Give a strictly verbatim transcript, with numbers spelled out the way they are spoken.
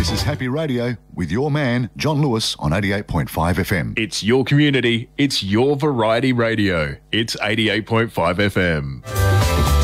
This is Happy Radio with your man, John Lewis, on eighty-eight point five F M. It's your community. It's your variety radio. It's eighty-eight point five F M.